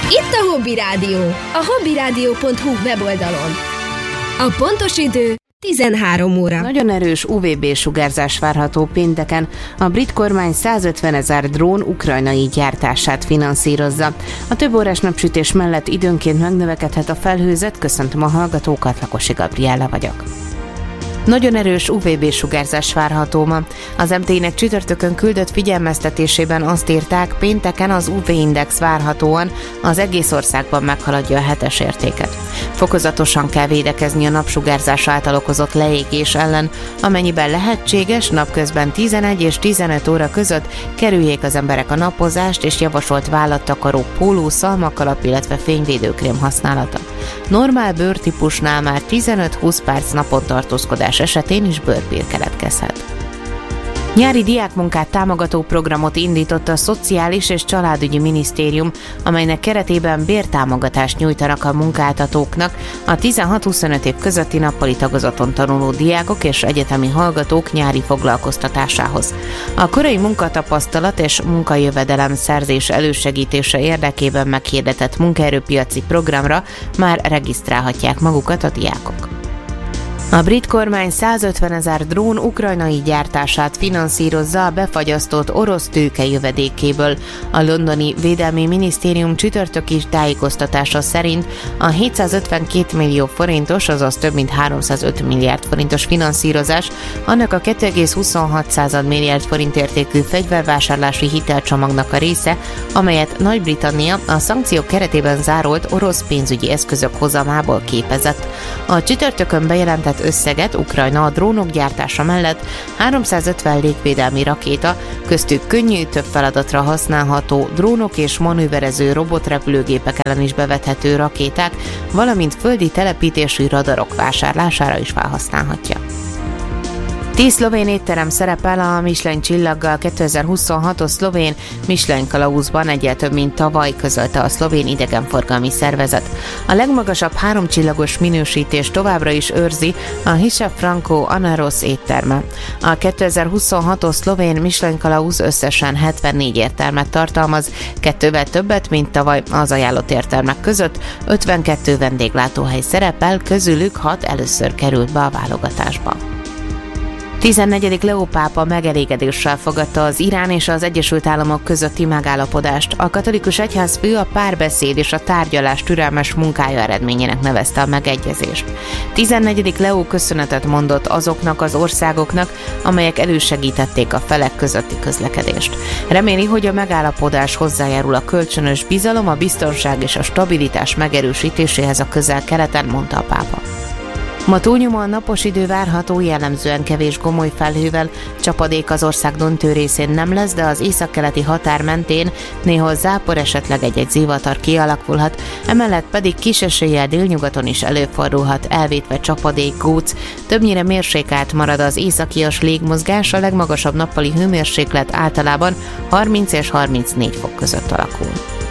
Itt a Hobby Rádió, a hobbyradio.hu weboldalon. A pontos idő 13 óra. Nagyon erős UVB-sugárzás várható pénteken. A brit kormány 150 000 drón ukrajnai gyártását finanszírozza. A több órás napsütés mellett időnként megnövekedhet a felhőzet. Köszöntöm a hallgatókat, Lakosi Gabriella vagyok. Nagyon erős UVB-sugárzás várható ma. Az MT-nek csütörtökön küldött figyelmeztetésében azt írták, pénteken az UV-index várhatóan az egész országban meghaladja a 7-es értéket. Fokozatosan kell védekezni a napsugárzás által okozott leégés ellen, amennyiben lehetséges, napközben 11 és 15 óra között kerüljék az emberek a napozást és javasolt vállattakaró póló, szalmakalap, illetve fényvédőkrém használata. Normál bőrtípusnál már 15-20 perc napon tartózkodás esetén is bőrpír keletkezhet. Nyári diákmunkát támogató programot indított a Szociális és Családügyi Minisztérium, amelynek keretében bértámogatást nyújtanak a munkáltatóknak a 16-25 év közötti nappali tagozaton tanuló diákok és egyetemi hallgatók nyári foglalkoztatásához. A korai munkatapasztalat és munkajövedelem szerzés elősegítése érdekében meghirdetett munkaerőpiaci programra már regisztrálhatják magukat a diákok. A brit kormány 150 000 drón ukrajnai gyártását finanszírozza a befagyasztott orosz tőke jövedékéből. A londoni Védelmi Minisztérium csütörtöki tájékoztatása szerint a 752 millió forintos, azaz több mint 305 milliárd forintos finanszírozás annak a 2,26 milliárd forint értékű fegyvervásárlási hitelcsomagnak a része, amelyet Nagy-Britannia a szankciók keretében zárolt orosz pénzügyi eszközök hozamából képezett. A csütörtökön bejelentett összeget Ukrajna a drónok gyártása mellett 350 légvédelmi rakéta, köztük könnyű, több feladatra használható drónok és manőverező robotrepülőgépek ellen is bevethető rakéták, valamint földi telepítésű radarok vásárlására is felhasználhatja. 10 szlovén étterem szerepel a Michelin csillaggal 2026-os szlovén Michelin kalauzban, egyel több, mint tavaly, közölte a szlovén idegenforgalmi szervezet. A legmagasabb 3 csillagos minősítést továbbra is őrzi a Hisza Franco Anaros étterme. A 2026-os szlovén Michelin kalauz összesen 74 éttermet tartalmaz, 2-vel többet, mint tavaly. Az ajánlott éttermek között 52 vendéglátóhely szerepel, közülük 6 először került be a válogatásba. 14. Leó pápa megelégedéssel fogadta az Irán és az Egyesült Államok közötti megállapodást. A katolikus egyházfő a párbeszéd és a tárgyalás türelmes munkája eredményének nevezte a megegyezést. 14. Leó köszönetet mondott azoknak az országoknak, amelyek elősegítették a felek közötti közlekedést. Reméli, hogy a megállapodás hozzájárul a kölcsönös bizalom, a biztonság és a stabilitás megerősítéséhez a Közel-Keleten, mondta a pápa. Ma túlnyomóan napos idő várható, jellemzően kevés gomoly felhővel, csapadék az ország döntő részén nem lesz, de az északkeleti határ mentén néhol zápor, esetleg egy-egy zivatar kialakulhat, emellett pedig kis eséllyel délnyugaton is előfordulhat, elvétve csapadék, góc, többnyire mérsékelt marad az északias légmozgás, a legmagasabb nappali hőmérséklet általában 30 és 34 fok között alakul.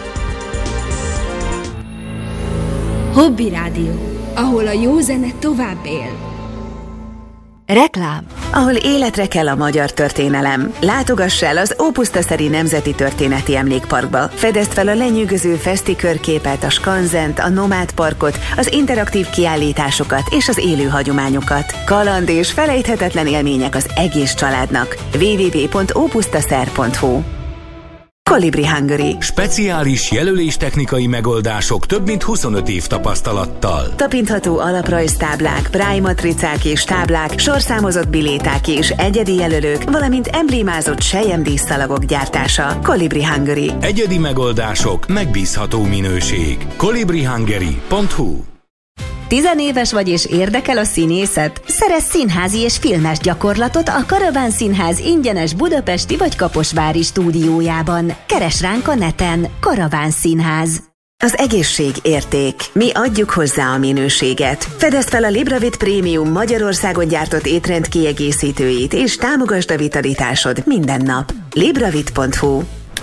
Hobby Rádió, ahol a jó zene tovább él. Reklám. Ahol életre kell a magyar történelem. Látogass el az Ópusztaszeri Nemzeti Történeti Emlékparkba. Fedezd fel a lenyűgöző feszti körképet, a skanzent, a nomád parkot, az interaktív kiállításokat és az élő hagyományokat. Kaland és felejthetetlen élmények az egész családnak. www.opusztaszer.hu. Kolibri Hungary. Speciális jelöléstechnikai megoldások több mint 25 év tapasztalattal. Tapintható alaprajztáblák, prájmatricák és táblák, sorszámozott biléták és egyedi jelölők, valamint emblémázott selyemdíszszalagok gyártása. Kolibri Hungary. Egyedi megoldások, megbízható minőség. kolibrihungary.hu. 10 éves vagy és érdekel a színészet? Szerezz színházi és filmes gyakorlatot a Karaván Színház ingyenes budapesti vagy kaposvári stúdiójában. Keresd ránk a neten. Karaván Színház. Az egészség érték. Mi adjuk hozzá a minőséget. Fedezd fel a Libravit Prémium Magyarországon gyártott étrend kiegészítőit, és támogasd a vitalitásod minden nap. Libravit.hu.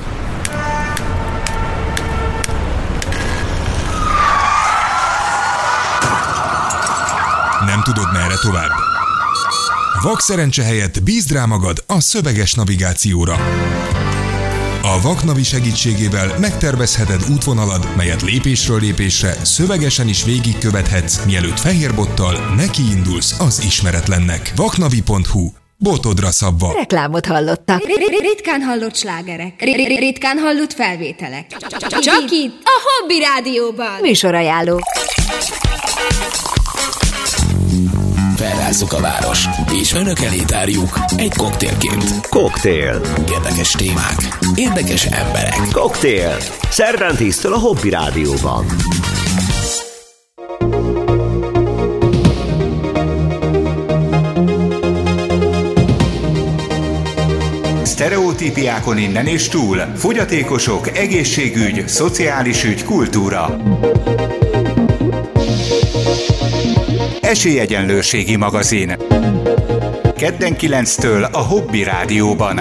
Nem tudod, merre tovább? Vak szerencse helyett bízd rá magad a szöveges navigációra. A Vaknavi segítségével megtervezheted útvonalad, melyet lépésről lépésre szövegesen is végigkövethetsz, mielőtt fehérbottal nekiindulsz az ismeretlennek. Vaknavi.hu. Botodra szabva. Reklámot hallottak. Ritkán hallott slágerek. Ritkán hallott felvételek. Csak itt, a Hobby Rádióban. Műsorajánló. Felrázzuk a város, és önök elé tárjuk egy koktélként. Koktél. Érdekes témák, érdekes emberek. Koktél. Szerdán 10-től a Hobby Rádióban. Sztereotípiákon innen és túl. Fogyatékosok, egészségügy, szociális ügy, kultúra. Esélyegyenlőségi magazin. Kedden 9-től a Hobby Rádióban.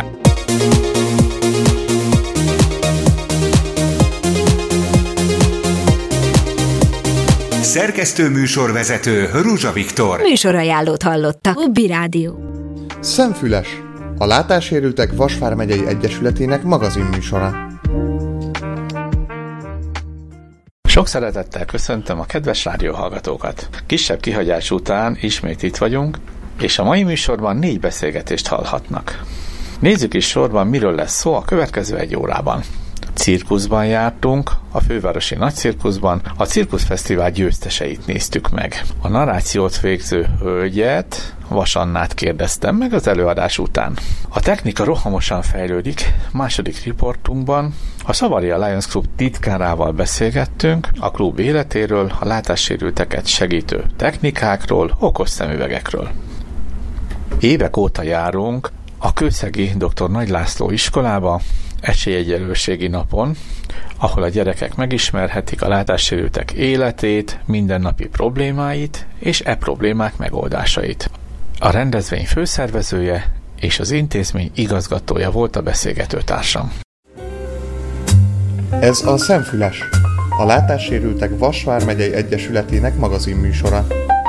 Szerkesztő műsorvezető Ruzsa Viktor. Műsorajánlót hallottak. Hobby Rádió. Szemfüles. A Látássérültek Vasvár megyei egyesületének magazinműsora. Sok szeretettel köszöntöm a kedves rádióhallgatókat. Kisebb kihagyás után ismét itt vagyunk, és a mai műsorban 4 beszélgetést hallhatnak. Nézzük is sorban, miről lesz szó a következő 1 órában. Cirkuszban jártunk, a fővárosi nagycirkuszban, a cirkuszfesztivál győzteseit néztük meg. A narrációt végző hölgyet, Vas Annát kérdeztem meg az előadás után. A technika rohamosan fejlődik, második riportunkban a Savaria Lions Club titkárával beszélgettünk a klub életéről, a látássérülteket segítő technikákról, okos szemüvegekről. Évek óta járunk a kőszegi dr. Nagy László iskolába, esélyegyenlőségi napon, ahol a gyerekek megismerhetik a látássérültek életét, mindennapi problémáit és problémák megoldásait. A rendezvény főszervezője és az intézmény igazgatója volt a beszélgetőtársam. Ez a Szemfüles, a Látássérültek Vasvár megyei egyesületének magazinműsora.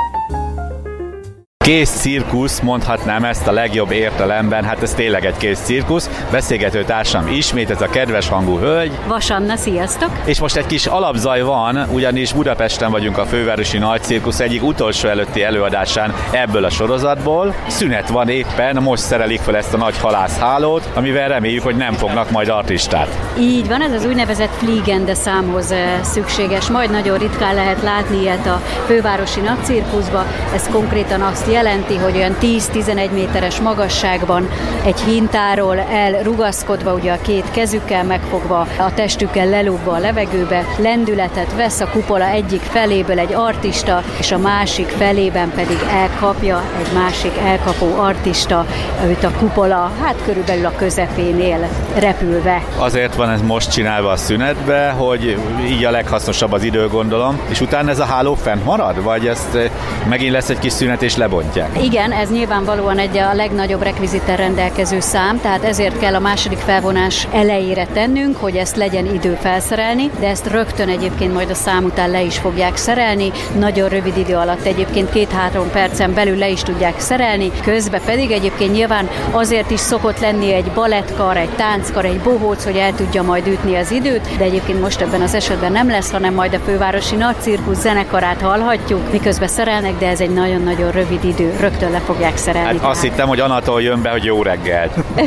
Kész cirkusz, mondhatnám ezt a legjobb értelemben, hát ez tényleg egy kész cirkusz. Beszélgető társam ismét ez a kedves hangú hölgy. Vas Anna, sziasztok! És most egy kis alapzaj van, ugyanis Budapesten vagyunk a fővárosi nagycirkusz egyik utolsó előtti előadásán ebből a sorozatból. Szünet van éppen, most szerelik fel ezt a nagy halászhálót, amivel reméljük, hogy nem fognak majd artistát. Így van, ez az úgynevezett Fliegende számhoz szükséges. Majd nagyon ritkán lehet látni ilyet a fővárosi nagycirkuszba. Ez konkrétan azt jelenti, hogy olyan 10-11 méteres magasságban egy hintáról elrugaszkodva, ugye a 2 kezükkel megfogva, a testükkel lelúgva a levegőbe, lendületet vesz a kupola egyik feléből egy artista, és a másik felében pedig elkapja egy másik elkapó artista, őt a kupola, hát körülbelül a közepénél repülve. Azért van ez most csinálva a szünetbe, hogy így a leghasznosabb az idő, gondolom, és utána ez a háló fent marad, vagy ezt megint lesz egy kis szünet és lebontják? Igen, ez nyilvánvalóan a legnagyobb rekvizittel rendelkező szám, tehát ezért kell a második felvonás elejére tennünk, hogy ezt legyen idő felszerelni, de ezt rögtön egyébként majd a szám után le is fogják szerelni, nagyon rövid idő alatt egyébként 2-3 percen belül le is tudják szerelni, közben pedig egyébként nyilván azért is szokott lenni egy balettkar, egy tánckar, egy bohóc, hogy el tudja majd ütni az időt, de egyébként most ebben az esetben nem lesz, hanem majd a fővárosi nagycirkusz zenekarát hallhatjuk, miközben szerelnek, de ez egy nagyon-nagyon rövid idő, rögtön le fogják szerelni. Hát azt hittem, hogy Anatól jön be, hogy jó reggelt.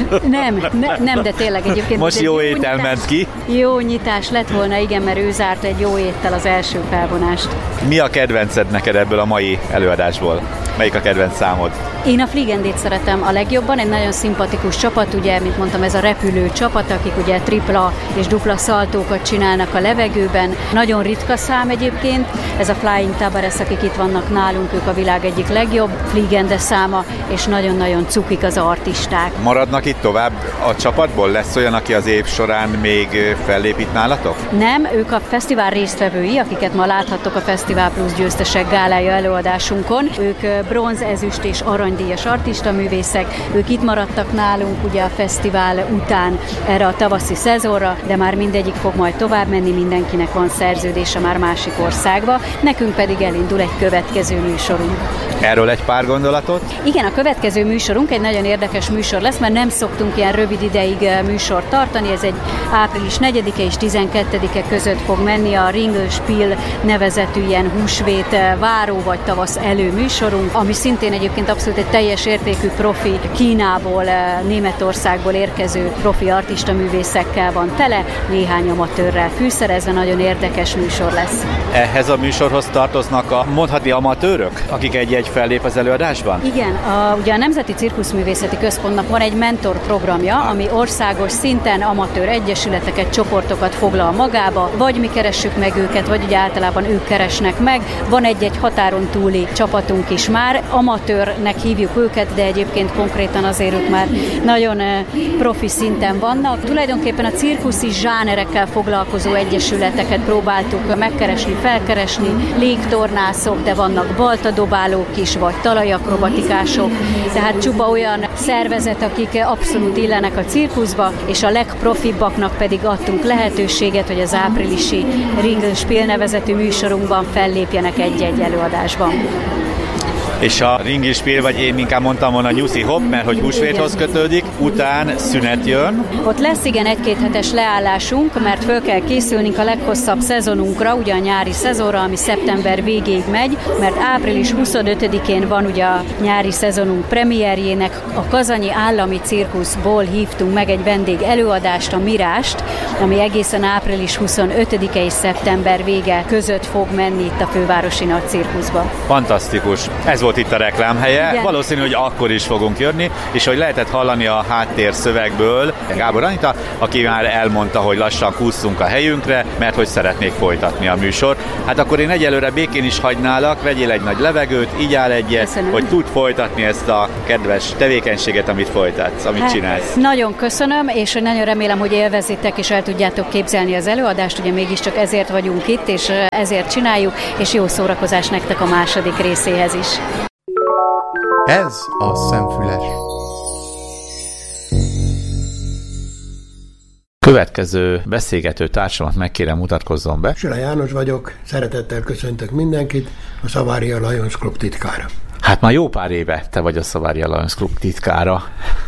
Nem, de tényleg egyébként... Most jó étel ment ki. Jó nyitás lett volna, igen, mert ő zárt egy jó éttel az első felvonást. Mi a kedvenced neked ebből a mai előadásból? Melyik a kedvenc számod? Én a Fligendét szeretem a legjobban, egy nagyon szimpatikus csapat, ugye, mint mondtam, ez a repülő csapat, akik ugye tripla és dupla szaltókat csinálnak a levegőben. Nagyon ritka szám egyébként, ez a Flying Tabares, akik itt vannak nálunk, ők a világ egyik legjobb Fliegende száma, és nagyon-nagyon cukik az artisták. Maradnak itt tovább a csapatból? Lesz olyan, aki az év során még fellép itt nálatok? Nem, ők a fesztivál résztvevői, akiket ma láthattok a Fesztivál Plusz győztesek gálája előadásunkon. Ők bronz, ezüst és aranydíjas artistaművészek, ők itt maradtak nálunk ugye a fesztivál után erre a tavaszi szezonra, de már mindegyik fog majd tovább menni, mindenkinek van szerződése már másik országba, nekünk pedig elindul egy következő műsorunk. Erről egy pár gondolatot? Igen, a következő műsorunk egy nagyon érdekes műsor lesz, mert nem szoktunk ilyen rövid ideig műsort tartani, ez egy április 4-e és 12-e között fog menni a Ringelspiel nevezetű ilyen húsvét váró vagy tavasz elő műsorunk, ami szintén egyébként abszolút egy teljes értékű profi Kínából, Németországból érkező profi artista művészekkel van tele, néhány amatőrrel fűszerezve, nagyon érdekes műsor lesz. Ehhez a műsorhoz tartoznak a mondhatni amatőrök, akik egy-egy fellép az előadásban? Igen, ugye a Nemzeti Cirkuszművészeti Központnak van egy mentor programja, ami országos szinten amatőr egyesületeket, csoportokat foglal magába, vagy mi keressük meg őket, vagy ugye általában ők keresnek meg. Van egy-egy határon túli csapatunk is már, amatőrnek hívjuk őket, de egyébként konkrétan azért ők már nagyon profi szinten vannak. Tulajdonképpen a cirkuszi zsánerekkel foglalkozó egyesületeket próbáltuk megkeresni, felkeresni, légtornászok, de vannak baltadobálók is, vagy talajakrobatikások, tehát csupa olyan szervezet, akik abszolút illenek a cirkuszba, és a legprofibbaknak pedig adtunk lehetőséget, hogy az áprilisi Ringelspiel nevezetű műsorunkban fellépjenek egy-egy előadásban. És a Ringelspiel, vagy én inkább mondtam volna Nyuszi Hop, mert hogy húsvéthoz kötődik, után szünet jön. Ott lesz igen egy-két hetes leállásunk, mert föl kell készülnünk a leghosszabb szezonunkra, ugye a nyári szezonra, ami szeptember végéig megy, mert április 25-én van ugye a nyári szezonunk premierjének, a Kazanyi Állami Cirkuszból hívtunk meg egy vendég előadást, a Mirást, ami egészen április 25-e és szeptember vége között fog menni itt a fővárosi nagy cirkuszba. Fantasztikus. Ez volt itt a reklámhelye. Igen. Valószínű, hogy akkor is fogunk jönni, és hogy lehetett hallani a háttérszövegből Gábor Anita, aki már elmondta, hogy lassan kúszunk a helyünkre, mert hogy szeretnék folytatni a műsor. Hát akkor én egyelőre békén is hagynálak, vegyél egy nagy levegőt, igyál egyet, köszönöm, hogy tud folytatni ezt a kedves tevékenységet, amit folytatsz, amit csinálsz. Nagyon köszönöm, és nagyon remélem, hogy élvezitek, és el tudjátok képzelni az előadást, ugye mégiscsak ezért vagyunk itt, és ezért csináljuk, és jó szórakozás nektek a második részéhez is. Ez a Szemfüles. Következő beszélgető társamat megkérem, mutatkozzon be. Sila János vagyok, szeretettel köszöntök mindenkit, a Savaria Lions Club titkára. Hát már jó pár éve te vagy a Savaria Lions Club titkára.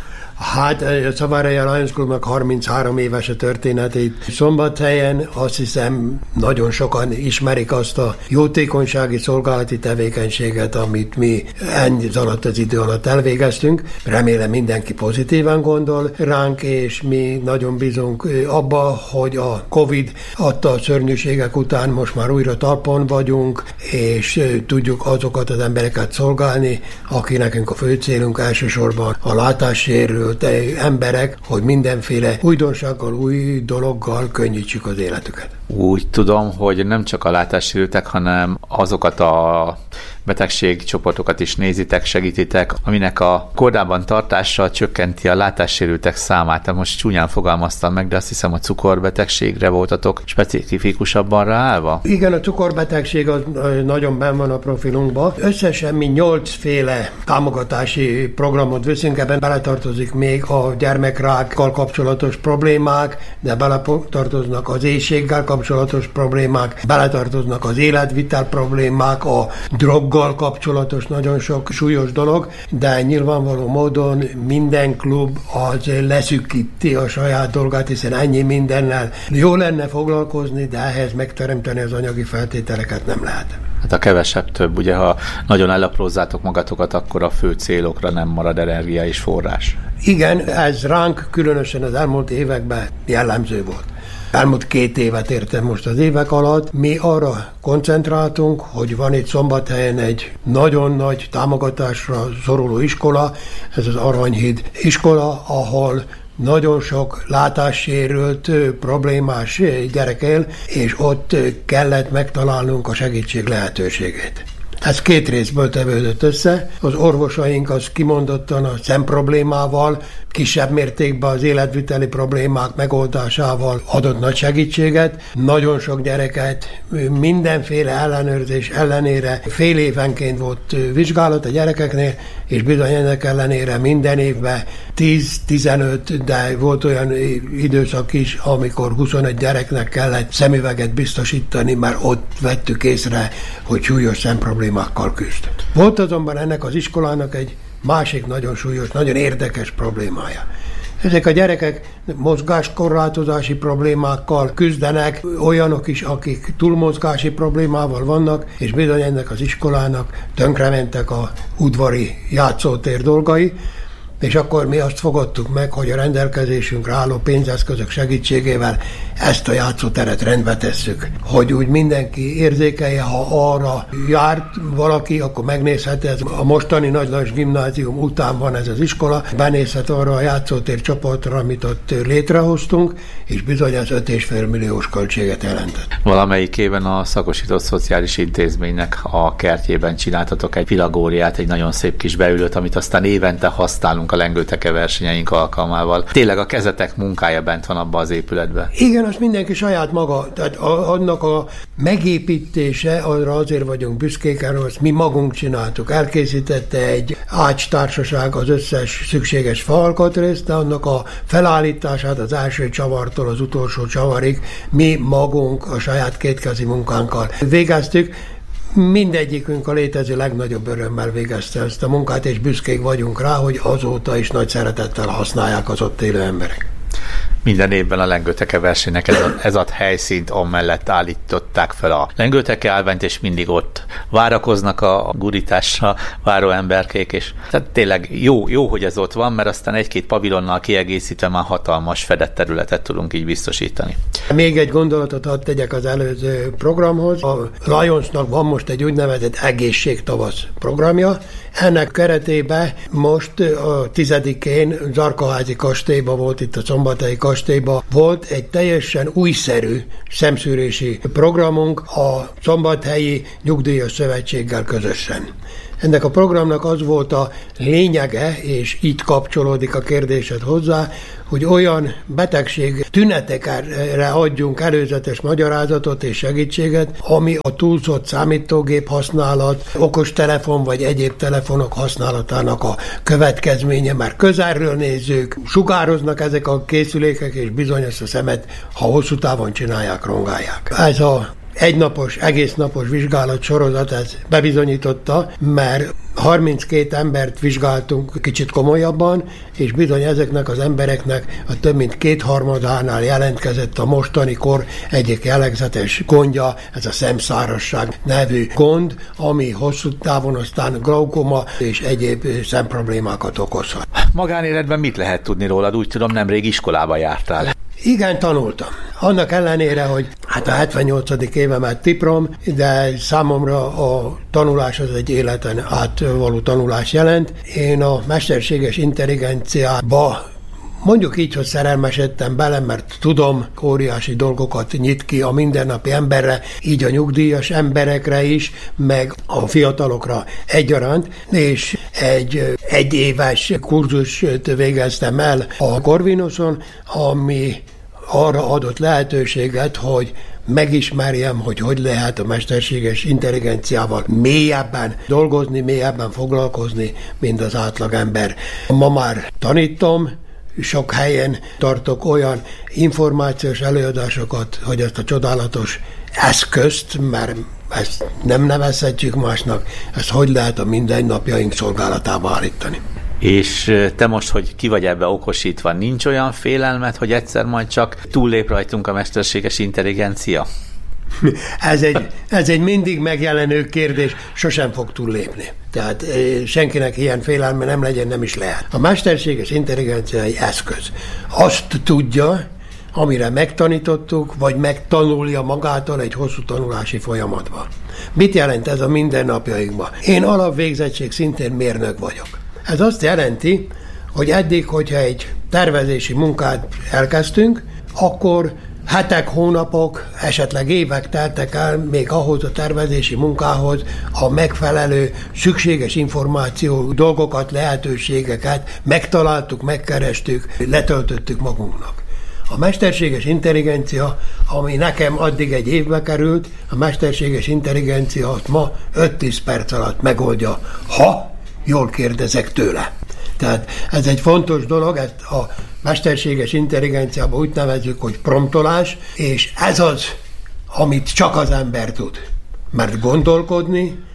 Hát a Savaria Lions Clubnak 33 éves a történetét. Szombathelyen azt hiszem nagyon sokan ismerik azt a jótékonysági szolgálati tevékenységet, amit mi ennyi alatt az idő alatt elvégeztünk. Remélem mindenki pozitívan gondol ránk, és mi nagyon bízunk abba, hogy a Covid adta a szörnyűségek után most már újra talpon vagyunk, és tudjuk azokat az embereket szolgálni, aki nekünk a fő célunk elsősorban a látássérült emberek, hogy mindenféle újdonsággal, új dologgal könnyítsük az életüket. Úgy tudom, hogy nem csak a látássérültek, hanem azokat a betegségcsoportokat is nézitek, segítitek, aminek a kordában tartása csökkenti a látássérültek számát. Te most csúnyán fogalmaztam meg, de azt hiszem, a cukorbetegségre voltatok specifikusabban ráállva? Igen, a cukorbetegség az nagyon benn van a profilunkban. Összesen mi 8 féle támogatási programot viszünk, ebben beletartozik még a gyermekrákkal kapcsolatos problémák, de beletartoznak az éhséggel kapcsolatos problémák, beletartoznak az életvitel problémák, a droggal kapcsolatos nagyon sok súlyos dolog, de nyilvánvaló módon minden klub az leszűkíti a saját dolgát, hiszen ennyi mindennel jó lenne foglalkozni, de ehhez megteremteni az anyagi feltételeket nem lehet. Hát a kevesebb több, ugye, ha nagyon elaprózzátok magatokat, akkor a fő célokra nem marad energia és forrás. Igen, ez ránk különösen az elmúlt években jellemző volt. Elmúlt 2 évet értem most az évek alatt. Mi arra koncentráltunk, hogy van itt Szombathelyen egy nagyon nagy támogatásra szoruló iskola, ez az Aranyhíd iskola, ahol nagyon sok látássérült, problémás gyerek él, és ott kellett megtalálnunk a segítség lehetőségét. Ez 2 részből tevődött össze. Az orvosaink az kimondottan a szemproblémával, kisebb mértékben az életviteli problémák megoldásával adott nagy segítséget. Nagyon sok gyereket mindenféle ellenőrzés ellenére fél évenként volt vizsgálat a gyerekeknél, és bizony ennek ellenére minden évben 10-15, de volt olyan időszak is, amikor 21 gyereknek kellett szemüveget biztosítani, mert ott vettük észre, hogy súlyos szemproblémák problémákkal küzd. Volt azonban ennek az iskolának egy másik nagyon súlyos, nagyon érdekes problémája. Ezek a gyerekek mozgáskorlátozási problémákkal küzdenek, olyanok is, akik túlmozgási problémával vannak, és bizony ennek az iskolának tönkrementek a udvari játszótér dolgai, és akkor mi azt fogadtuk meg, hogy a rendelkezésünkre álló pénzeszközök segítségével ezt a játszóteret rendbe tesszük. Hogy úgy mindenki érzékelje, ha arra járt valaki, akkor megnézhet, ez a mostani Nagy Lajos Gimnázium után van ez az iskola, benézhet arra a játszótér csoportra, amit ott létrehoztunk, és bizony az 5,5 milliós költséget jelentett. Valamelyik éven a Szakosított Szociális Intézménynek a kertjében csináltatok egy pilagóriát, egy nagyon szép kis beülőt, amit aztán évente használunk a lengőteke versenyeink alkalmával. Tényleg a kezetek munkája bent van abba az épületben. Igen, azt mindenki saját maga, tehát annak a megépítése, arra azért vagyunk büszkék, erről azt mi magunk csináltuk. Elkészítette egy ácstársaság az összes szükséges faalkatrészt, de annak a felállítását az első csavartól az utolsó csavarig mi magunk a saját kétkezi munkánkkal végeztük. Mindegyikünk a létező legnagyobb örömmel végezte ezt a munkát, és büszkék vagyunk rá, hogy azóta is nagy szeretettel használják az ott élő emberek. Minden évben a lengőteke versenynek ez a helyszínt amellett állították fel a lengőteke állványt, és mindig ott várakoznak a gurításra váró emberkék, és tehát tényleg jó, hogy ez ott van, mert aztán egy-két pavilonnal kiegészítve már hatalmas fedett területet tudunk így biztosítani. Még egy gondolatot hadd tegyek az előző programhoz. A Lionsnak van most egy úgynevezett egészségtavasz programja. Ennek keretében most a 10-én Zarkaházi kastélyban volt, itt a Szombathelyi kastélyban volt egy teljesen újszerű szemszűrési programunk a Szombathelyi Nyugdíjas Szövetséggel közösen. Ennek a programnak az volt a lényege, és itt kapcsolódik a kérdésed hozzá, hogy olyan betegség tünetekre adjunk előzetes magyarázatot és segítséget, ami a túlzott számítógép használat, okostelefon vagy egyéb telefonok használatának a következménye, mert közelről nézzük, sugároznak ezek a készülékek, és bizony ezt a szemet, ha hosszú távon csinálják, rongálják. Ez a egynapos, egésznapos vizsgálat sorozat ez bebizonyította, mert 32 embert vizsgáltunk kicsit komolyabban, és bizony ezeknek az embereknek a több mint 2/3 jelentkezett a mostani kor egyik jellegzetes gondja, ez a szemszárasság nevű gond, ami hosszú távon aztán glaukoma és egyéb szemproblémákat okozhat. Magánéletben mit lehet tudni rólad? Úgy tudom, nemrég iskolába jártál. Igen, tanultam. Annak ellenére, hogy a 78. évemet tiprom, de számomra a tanulás az egy életen átvaló tanulás jelent. Én a mesterséges intelligenciába mondjuk így, hogy szerelmesedtem bele, mert tudom, óriási dolgokat nyit ki a mindennapi emberre, így a nyugdíjas emberekre is, meg a fiatalokra egyaránt, és egy éves kurzust végeztem el a Corvinuson, ami arra adott lehetőséget, hogy megismerjem, hogy lehet a mesterséges intelligenciával mélyebben dolgozni, mélyebben foglalkozni, mint az átlagember. Ma már tanítom, sok helyen tartok olyan információs előadásokat, hogy ezt a csodálatos eszközt, mert ezt nem nevezhetjük másnak, ezt hogy lehet a mindennapjaink szolgálatába állítani. És te most, hogy ki vagy ebbe okosítva, nincs olyan félelmed, hogy egyszer majd csak túllép rajtunk a mesterséges intelligencia? Ez egy mindig megjelenő kérdés, sosem fog túllépni. Tehát senkinek ilyen félelme nem legyen, nem is lehet. A mesterséges intelligencia egy eszköz. Azt tudja, amire megtanítottuk, vagy megtanulja magától egy hosszú tanulási folyamatban. Mit jelent ez a mindennapjainkban? Én alapvégzettség szintén mérnök vagyok. Ez azt jelenti, hogy eddig, hogyha egy tervezési munkát elkezdtünk, akkor hetek, hónapok, esetleg évek teltek el még ahhoz a tervezési munkához a megfelelő, szükséges információ, dolgokat, lehetőségeket megtaláltuk, megkerestük, letöltöttük magunknak. A mesterséges intelligencia, ami nekem addig egy évbe került, a mesterséges intelligencia azt ma 5-10 perc alatt megoldja, ha jól kérdezek tőle. Tehát ez egy fontos dolog, ezt a mesterséges intelligenciában úgy nevezzük, hogy promptolás, és ez az, amit csak az ember tud. Mert gondolkodni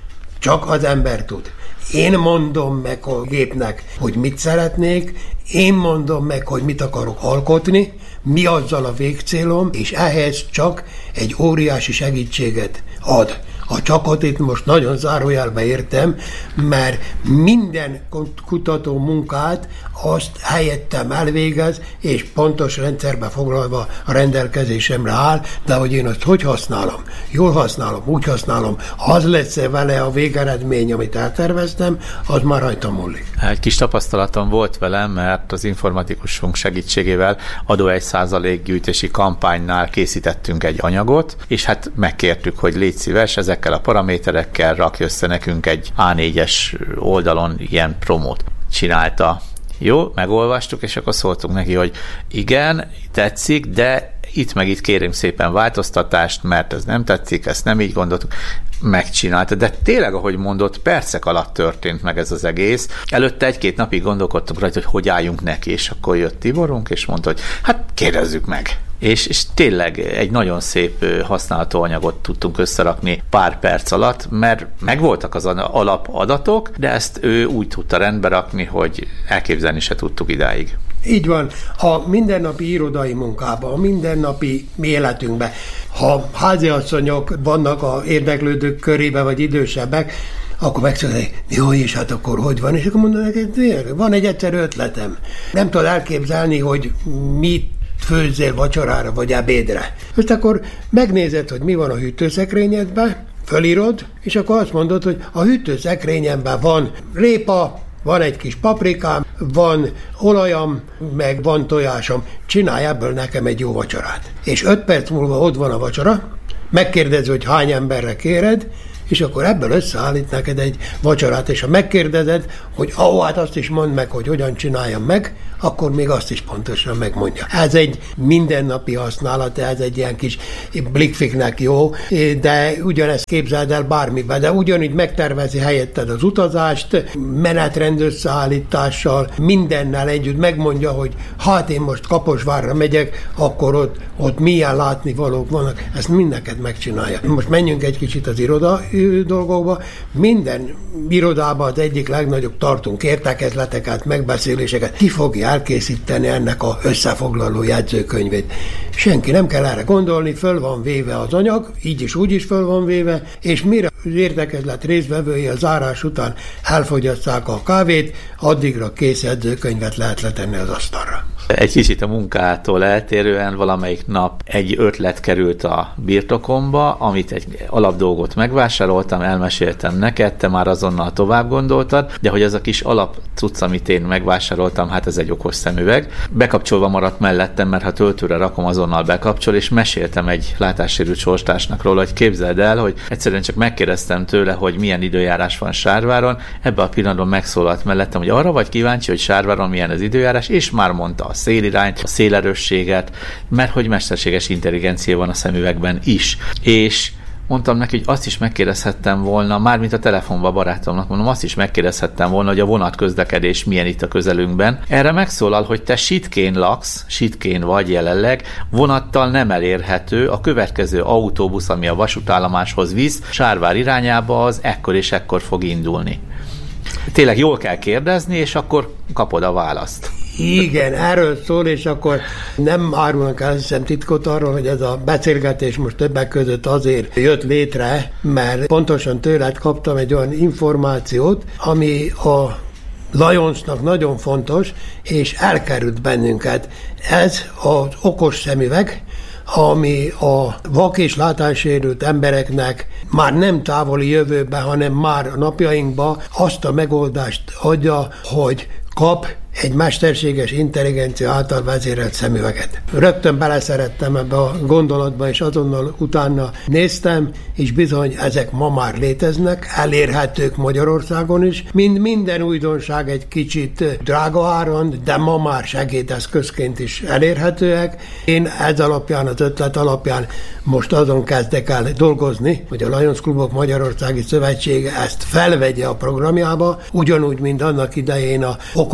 csak az ember tud. Én mondom meg a gépnek, hogy mit szeretnék, én mondom meg, hogy mit akarok alkotni, mi azzal a végcélom, és ehhez csak egy óriási segítséget ad. A csakot itt most nagyon zárójelbe értem, mert minden kutató munkát azt helyettem elvégez, és pontos rendszerbe foglalva a rendelkezésemre áll, de hogy én azt hogy használom? Jól használom, úgy használom, az lesz vele a végeredmény, amit elterveztem, az már rajtam múlik. Egy kis tapasztalatom volt velem, mert az informatikusunk segítségével adó 1% gyűjtési kampánynál készítettünk egy anyagot, és hát megkértük, hogy légy szíves, ezekkel a paraméterekkel rakj össze nekünk egy A4-es oldalon ilyen promót. Csinálta. Jó, megolvastuk, és akkor szóltunk neki, hogy igen, tetszik, de itt meg itt kérünk szépen változtatást, mert ez nem tetszik, ezt nem így gondoltuk. Megcsinálta, de tényleg, ahogy mondott, percek alatt történt meg ez az egész. Előtte 1-2 napig gondolkodtunk rajta, hogy álljunk neki, és akkor jött Tiborunk, és mondta, hogy hát kérdezzük meg. És tényleg egy nagyon szép használható anyagot tudtunk összerakni pár perc alatt, mert megvoltak az alapadatok, de ezt ő úgy tudta rendbe rakni, hogy elképzelni se tudtuk idáig. Így van. A mindennapi irodai munkában, a mindennapi életünkben, ha háziasszonyok vannak az érdeklődők körében, vagy idősebbek, akkor megszólják, jó, és hát akkor hogy van? És akkor mondanak, van egy egyszerű ötletem. Nem tudod elképzelni, hogy mit főzzél vacsorára vagy ebédre. Most akkor megnézed, hogy mi van a hűtőszekrényedben, fölírod, és akkor azt mondod, hogy a hűtőszekrényemben van répa, van egy kis paprikám, van olajam, meg van tojásom. Csinálj ebből nekem egy jó vacsorát. És 5 perc múlva ott van a vacsora, megkérdezed, hogy hány emberre kéred, és akkor ebből összeállít neked egy vacsorát, és ha megkérdezed, hogy hát azt is mondd meg, hogy hogyan csináljam meg, akkor még azt is pontosan megmondja. Ez egy mindennapi használat, ez egy ilyen kis blikfiknek jó, de ugyanezt képzeld el bármiben, de ugyanígy megtervezi helyetted az utazást, menetrend összeállítással, mindennel együtt megmondja, hogy hát én most Kaposvárra megyek, akkor ott milyen látnivalók vannak, ezt mindenket megcsinálja. Most menjünk egy kicsit az iroda dolgokba. Minden irodában az egyik legnagyobb tartunk értekezleteket, megbeszéléseket. Ki fogja elkészíteni ennek a összefoglaló jegyzőkönyvét? Senki nem kell erre gondolni, föl van véve az anyag, így is úgy is föl van véve, és mire az értekezlet résztvevői a zárás után elfogyasztják a kávét, addigra kész jegyzőkönyvet lehet letenni az asztalra. Egy kicsit a munkától eltérően valamelyik nap egy ötlet került a birtokomba, amit egy alapdolgot megvásároltam, elmeséltem neked, te már azonnal tovább gondoltad, de hogy ez a kis alapcucc, amit én megvásároltam, hát ez egy okos szemüveg. Bekapcsolva maradt mellettem, mert ha töltőre rakom, azonnal bekapcsol, és meséltem egy látássérült sorstársnak róla, hogy képzeld el, hogy egyszerűen csak megkérdeztem tőle, hogy milyen időjárás van Sárváron, ebben a pillanatban megszólalt mellettem, hogy arra vagy kíváncsi, hogy Sárváron milyen az időjárás, és már mondta a szélirányt, a szélerősséget, mert hogy mesterséges intelligencia van a szemüvegben is. És mondtam neki, hogy azt is megkérdezhettem volna, mármint a telefonban a barátomnak mondom, azt is megkérdezhettem volna, hogy a vonatközlekedés milyen itt a közelünkben. Erre megszólal, hogy te Sitkén laksz, Sitkén vagy jelenleg, vonattal nem elérhető, a következő autóbusz, ami a vasútállomáshoz visz, Sárvár irányába, az ekkor és ekkor fog indulni. Tényleg jól kell kérdezni, és akkor kapod a választ. Igen, erről szól, és akkor nem árulnak el, hiszem titkot arról, hogy ez a beszélgetés most többek között azért jött létre, mert pontosan tőled kaptam egy olyan információt, ami a Lionsnak nagyon fontos, és elkerült bennünket. Ez az okos szemüveg, ami a vak és látássérült embereknek már nem távoli jövőben, hanem már a napjainkban azt a megoldást adja, hogy kap egy mesterséges intelligencia által vezérelt szemüveget. Rögtön beleszerettem ebbe a gondolatba, és azonnal utána néztem, és bizony ezek ma már léteznek, elérhetők Magyarországon is. Minden újdonság egy kicsit drága áron, de ma már segédeszközként is elérhetőek. Én ez alapján, az ötlet alapján most azon kezdek el dolgozni, hogy a Lions Klubok Magyarországi Szövetsége ezt felvegye a programjába, ugyanúgy, mint annak idején a okos botot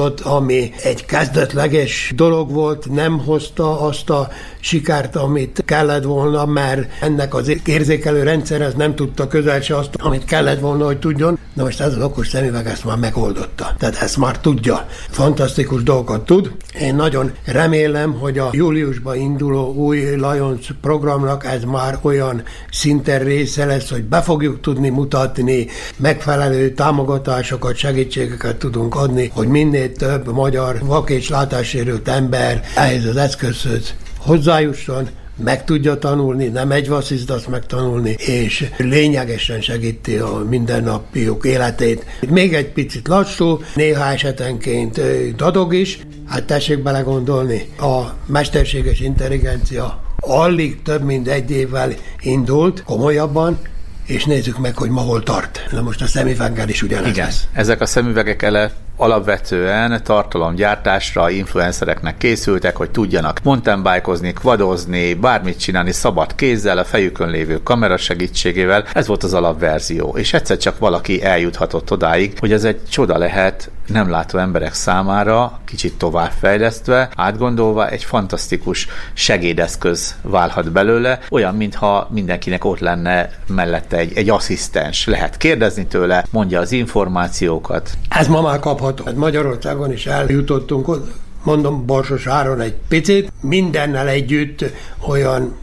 indított, ami egy kezdetleges dolog volt, nem hozta azt a sikert, amit kellett volna, mert ennek az érzékelő rendszer ez nem tudta közel se azt, amit kellett volna, hogy tudjon. Na most ez az okos szemüveg ezt már megoldotta. Tehát ezt már tudja. Fantasztikus dolgokat tud. Én nagyon remélem, hogy a júliusban induló új Lions programnak ez már olyan szinten része lesz, hogy be fogjuk tudni mutatni, megfelelő támogatásokat, segítségeket tudunk adni, hogy minél több magyar vak- és látássérült ember ehhez az eszközhöz hozzájusson, meg tudja tanulni, nem egy vassziszt azt megtanulni, és lényegesen segíti a mindennapjuk életét. Még egy picit lassú, néha esetenként dadog is, hát tessék belegondolni, a mesterséges intelligencia alig több mint 1 évvel indult komolyabban, és nézzük meg, hogy ma hol tart. Na most a szemüveggel is ugyanez. Igen, lesz. ezek a szemüvegek alapvetően tartalomgyártásra influencereknek készültek, hogy tudjanak mountainbikeozni, quadozni, bármit csinálni szabad kézzel, a fejükön lévő kamera segítségével. Ez volt az alapverzió. És egyszer csak valaki eljuthatott odáig, hogy ez egy csoda lehet nem látó emberek számára, kicsit továbbfejlesztve, átgondolva egy fantasztikus segédeszköz válhat belőle, olyan, mintha mindenkinek ott lenne mellette egy asszisztens. Lehet kérdezni tőle, mondja az információkat. Ez ma már kapható. Magyarországon is eljutottunk, mondom Borsos áron egy picit, mindennel együtt olyan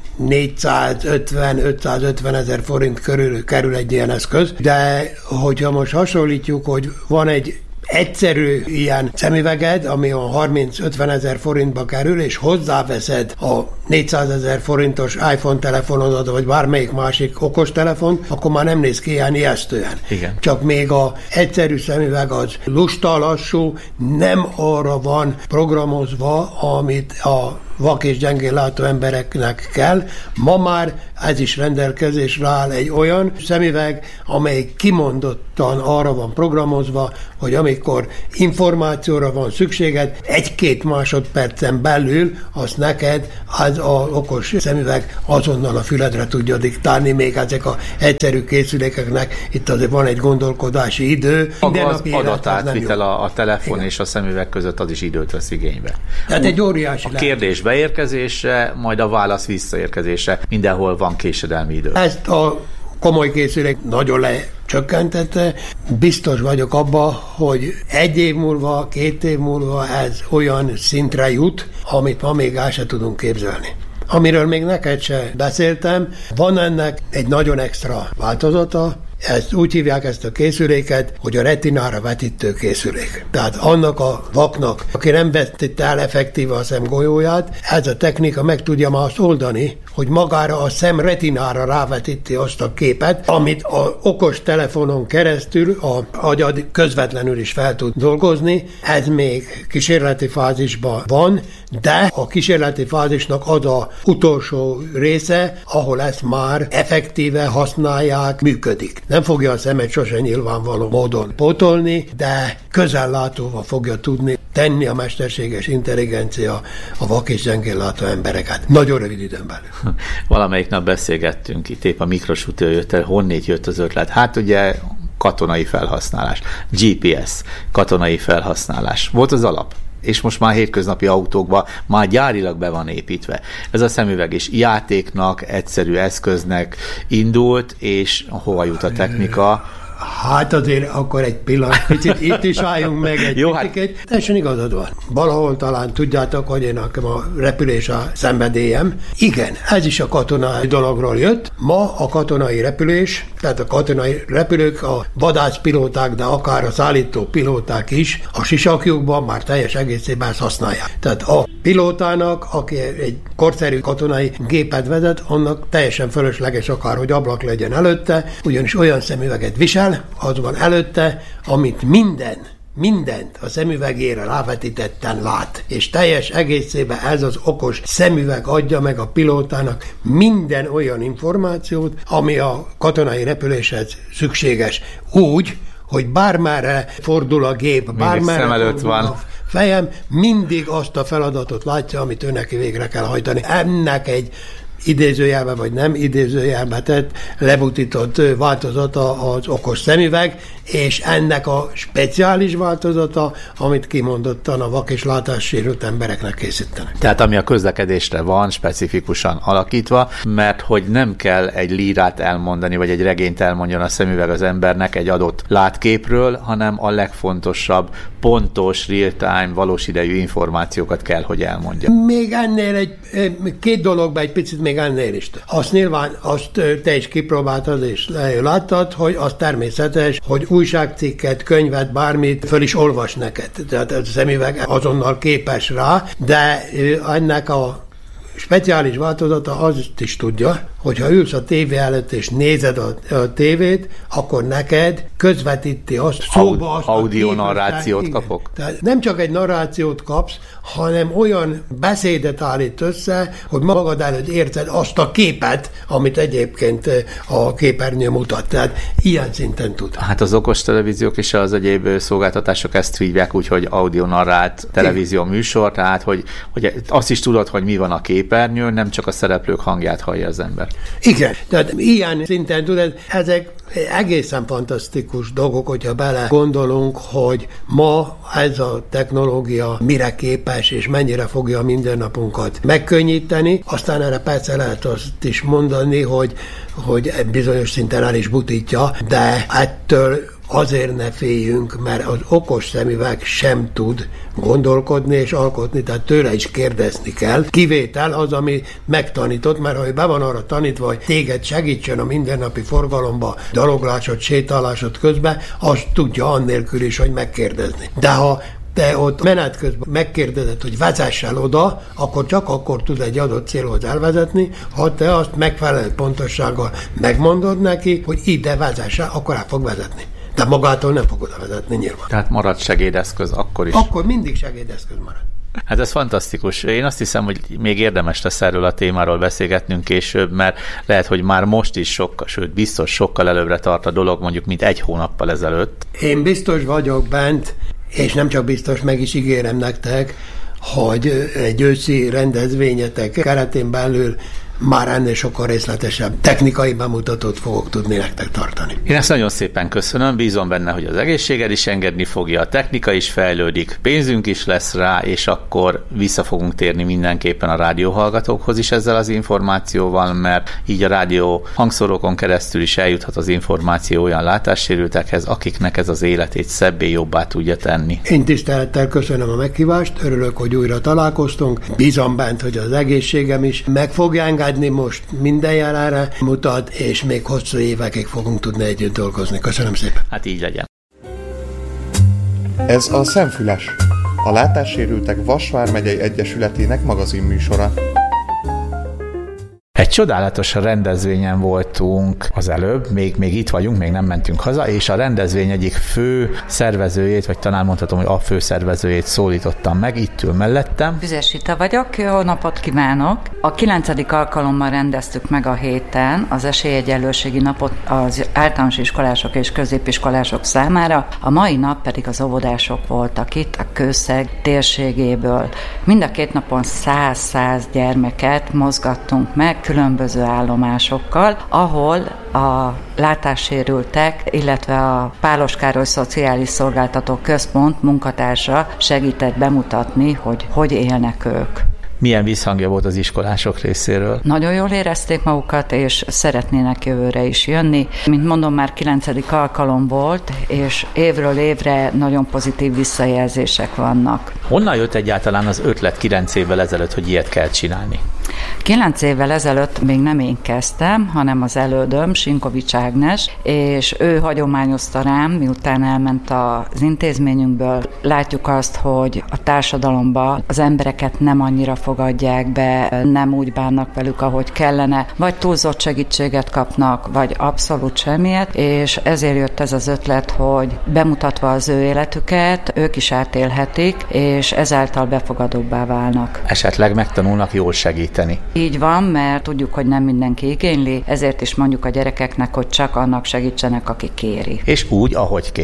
450-550 ezer forint körül kerül egy ilyen eszköz, de hogyha most hasonlítjuk, hogy van egy egyszerű ilyen szemüveged, ami a 30-50 ezer forintba kerül, és hozzáveszed a 400 ezer forintos iPhone telefonodat, vagy bármelyik másik okostelefon, akkor már nem néz ki ilyen ijesztően. Igen. Csak még a egyszerű szemüveg az lusta, lassú, nem arra van programozva, amit a vak és gyengén látó embereknek kell. Ma már ez is rendelkezésre áll egy olyan szemüveg, amely kimondottan arra van programozva, hogy amikor információra van szükséged, 1-2 másodpercen belül azt neked az az okos szemüveg azonnal a füledre tudja diktálni, még ezek az egyszerű készülékeknek itt azért van egy gondolkodási idő. Maga az adatátvitel a telefon igen. és a szemüveg között az is időt vesz igénybe. Tehát egy óriási a kérdés beérkezése, majd a válasz visszaérkezése, mindenhol van késedelmi idő. Ezt a komoly készülék nagyon lecsökkentette. Biztos vagyok abba, hogy 1 év múlva, 2 év múlva ez olyan szintre jut, amit ma még el se tudunk képzelni. Amiről még neked se beszéltem, van ennek egy nagyon extra változata, ezt úgy hívják ezt a készüléket, hogy a retinára vetítő készülék. Tehát annak a vaknak, aki nem vetítette el effektíve a szemgolyóját, ez a technika meg tudja már azt oldani, hogy magára a szem retinára rávetíti azt a képet, amit az okos telefonon keresztül a agyad közvetlenül is fel tud dolgozni. Ez még kísérleti fázisban van, de a kísérleti fázisnak az az utolsó része, ahol ezt már effektíve használják, működik. Nem fogja a szemet sose nyilvánvaló módon pótolni, de közellátóval fogja tudni tenni a mesterséges intelligencia a vak és gyengén látó embereket. Nagyon rövid időn belül. Valamelyik nap beszélgettünk, itt épp a mikrosútől jött el, honnét jött az ötlet. Hát ugye katonai felhasználás, GPS, katonai felhasználás. Volt az alap. És most már hétköznapi autókban már gyárilag be van építve. Ez a szemüveg is játéknak, egyszerű eszköznek indult, és hova jut a technika? Hát azért akkor egy pillanat, picit itt is álljunk meg egy picit. Teljesen igazad van. Valahol talán tudjátok, hogy én nekem a repülés a szenvedélyem. Igen, ez is a katonai dologról jött. Ma a katonai repülés, tehát a katonai repülők, a vadászpilóták, de akár a szállító pilóták is a sisakjukban már teljes egészében ezt használják. Tehát a pilótának, aki egy korszerű katonai gépet vezet, annak teljesen fölösleges akár, hogy ablak legyen előtte, ugyanis olyan szemüveget visel, az van előtte, amit mindent a szemüvegére rávetítetten lát. És teljes egészében ez az okos szemüveg adja meg a pilótának minden olyan információt, ami a katonai repüléshez szükséges. Úgy, hogy bármerre fordul a gép, bármerre előtt van a fejem, mindig azt a feladatot látja, amit ő neki végre kell hajtani. Ennek egy idézőjelbe vagy nem idézőjelbe tett, lebutított változata az okos szemüveg, és ennek a speciális változata, amit kimondottan a vak- és látássérült embereknek készítenek. Tehát ami a közlekedésre van specifikusan alakítva, mert hogy nem kell egy lírát elmondani, vagy egy regényt elmondjon a szemüveg az embernek egy adott látképről, hanem a legfontosabb, pontos, real-time, valós idejű információkat kell, hogy elmondja. Még ennél két dologban egy picit még ennél is. Azt nyilván, azt te is kipróbáltad és láttad, hogy az természetes, hogy újságcikket, könyvet, bármit föl is olvas neked. Tehát a szemüveg azonnal képes rá, de ennek a speciális változata azt is tudja, hogyha ülsz a tévé előtt és nézed a tévét, akkor neked közvetíti azt, szóba azt audio narrációt kapok. Tehát nem csak egy narrációt kapsz, hanem olyan beszédet állít össze, hogy magad előtt érzed azt a képet, amit egyébként a képernyő mutat. Tehát ilyen szinten tud. Hát az okos televíziók és az egyéb szolgáltatások ezt hívják úgy, hogy audio narrált televízió műsor, tehát hogy azt is tudod, hogy mi van a képernyőn, nem csak a szereplők hangját hallja az ember. Igen, tehát ilyen szinten tudod, ezek egészen fantasztikus dolgok, hogyha bele gondolunk, hogy ma ez a technológia mire képes, és mennyire fogja a mindennapunkat megkönnyíteni. Aztán erre persze lehet azt is mondani, hogy bizonyos szinten el is butítja, de ettől azért ne féljünk, mert az okos szemüveg sem tud gondolkodni és alkotni, tehát tőle is kérdezni kell. Kivétel az, ami megtanított, mert ha be van arra tanítva, hogy téged segítsen a mindennapi forgalomba, daloglásod, sétálásod közben, azt tudja annélkül is, hogy megkérdezni. De ha te ott menet közben megkérdezed, hogy vezess el oda, akkor csak akkor tud egy adott célhoz elvezetni, ha te azt megfelelő pontossággal megmondod neki, hogy ide vezess el, akkor el fog vezetni. De magától nem fog oda vezetni nyilván. Tehát marad segédeszköz akkor is. Akkor mindig segédeszköz marad. Hát ez fantasztikus. Én azt hiszem, hogy még érdemes lesz erről a témáról beszélgetnünk később, mert lehet, hogy már most is sőt biztos sokkal előbbre tart a dolog, mondjuk, mint egy hónappal ezelőtt. Én biztos vagyok bent, és nem csak biztos, meg is ígérem nektek, hogy egy őszi rendezvényetek keretén belül már ennél sokkal részletesebb technikai bemutatót fogok tudni nektek tartani. Én ezt nagyon szépen köszönöm, bízom benne, hogy az egészséged is engedni fogja, a technika is fejlődik, pénzünk is lesz rá, és akkor vissza fogunk térni mindenképpen a rádióhallgatókhoz is ezzel az információval, mert így a rádió hangszórókon keresztül is eljuthat az információ olyan látássérültekhez, akiknek ez az életét szebbé, jobbá tudja tenni. Én tisztelettel köszönöm a meghívást, örülök, hogy újra találkoztunk, bízom bent, hogy az egészségem is meg fogja engedni, most minden jelenre mutat, és még hosszú évekig fogunk tudni együtt dolgozni. Köszönöm szépen. Hát így legyen. Ez a Szemfüles, a Látássérültek Vas vármegyei Egyesületének magazinműsora. Egy csodálatos rendezvényen voltunk az előbb, még itt vagyunk, még nem mentünk haza, és a rendezvény egyik fő szervezőjét, vagy talán mondhatom, hogy a fő szervezőjét szólítottam meg, itt ül mellettem. Füzes Rita vagyok, jó napot kívánok! A 9. alkalommal rendeztük meg a héten az esélyegyenlőségi napot az általános iskolások és középiskolások számára, a mai nap pedig az óvodások voltak itt a Kőszeg térségéből. Mind a két napon 100 gyermeket mozgattunk meg, különböző állomásokkal, ahol a látássérültek, illetve a Pálos Károly Szociális Szolgáltató Központ munkatársa segített bemutatni, hogy élnek ők. Milyen visszhangja volt az iskolások részéről? Nagyon jól érezték magukat, és szeretnének jövőre is jönni. Mint mondom, már 9. alkalom volt, és évről évre nagyon pozitív visszajelzések vannak. Honnan jött egyáltalán az ötlet 9 évvel ezelőtt, hogy ilyet kell csinálni? 9 évvel ezelőtt még nem én kezdtem, hanem az elődöm, Sinkovics Ágnes, és ő hagyományozta rám, miután elment az intézményünkből. Látjuk azt, hogy a társadalomban az embereket nem annyira fogadják be, nem úgy bánnak velük, ahogy kellene, vagy túlzott segítséget kapnak, vagy abszolút semmiet, és ezért jött ez az ötlet, hogy bemutatva az ő életüket, ők is átélhetik, és ezáltal befogadóbbá válnak. Esetleg megtanulnak jól segíteni. Így van, mert tudjuk, hogy nem mindenki igényli, ezért is mondjuk a gyerekeknek, hogy csak annak segítsenek, aki kéri. És úgy, ahogy kéri.